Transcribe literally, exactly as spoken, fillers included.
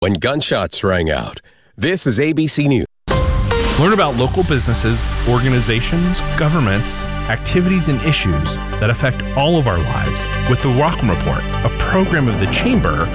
When gunshots rang out, this is A B C News. Learn about local businesses, organizations, governments, activities, and issues that affect all of our lives with the Rockland Report, a program of the Chamber